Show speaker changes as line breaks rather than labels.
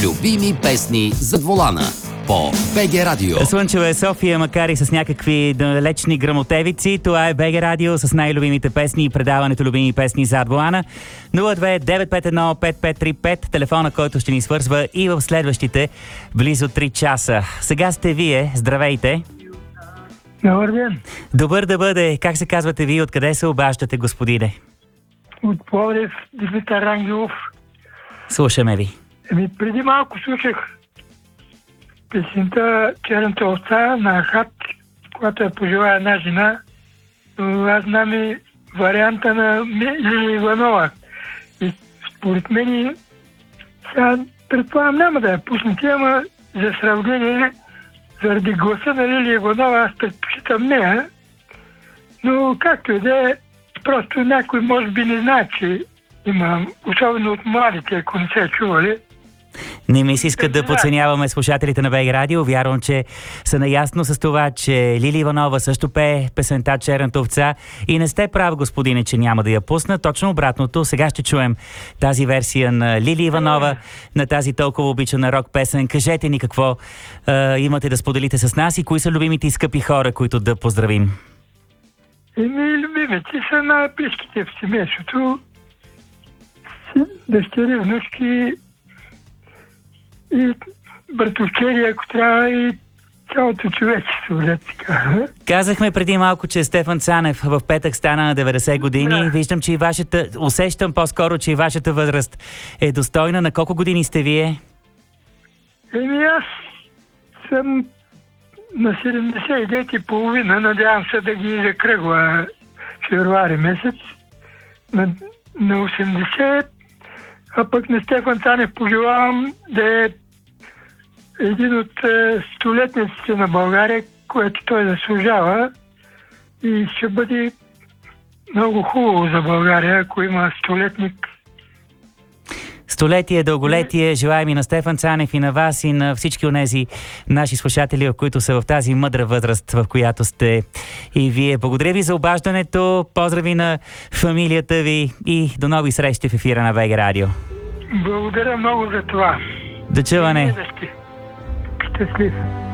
Любими песни зад волана по БГ Радио.
Слънчева е София, макар и с някакви далечни грамотевици. Това е БГ Радио с най-любимите песни и предаването любими песни зад волана. 02-951-5535, телефона, който ще ни свързва и в следващите близо 3 часа. Сега сте вие. Здравейте!
Добър ден!
Добър да бъде! Как се казвате вие? Откъде се обаждате, господине?
От Пловдив, Димитър Ангелов.
Слушаме ви.
Преди малко слушах песента "Черната овца" на Ахат, която я пожела една жена. Но аз знам и варианта на Лилия Иванова. И според мен, сега предполагам няма да я пуснете, ама за сравнение, заради гласа на Лилия Иванова, аз предпочитам нея. Но както и да е, просто някой може би не знае, че има, особено от младите, ако не се чували.
Не ми се иска да подценяваме слушателите на БГ Радио. Вярвам, че са наясно с това, че Лили Иванова също пее песента "Черната овца" и не сте прав, господине, че няма да я пусна. Точно обратното. Сега ще чуем тази версия на Лили Иванова, на тази толкова обичана рок песен. Кажете ни какво имате да споделите с нас и кои са любимите и скъпи хора, които да поздравим.
Любимите са най-близките в семейството. Дъщери, внучки и братовчери, ако трябва, и цялото човечество, да така.
Казахме преди малко, че Стефан Цанев в петък стана на 90 години.
Да.
Виждам, че и вашата... Усещам по-скоро, че и вашата възраст е достойна. На колко години сте вие?
Аз съм на 79,5. Надявам се да ги закръгва февруари месец. На 80, а пък на Стефан Цанев пожелавам да е един от столетниците на България, което той заслужава, и ще бъде много хубаво за България, ако има столетник.
Столетие, дълголетие, желаем и на Стефан Цанев, и на вас, и на всички онези наши слушатели, които са в тази мъдра възраст, в която сте и вие. Благодаря ви за обаждането, поздрави на фамилията ви и до нови срещи в ефира на БГ Радио.
Благодаря много за това.
До чуване!
Щастлив!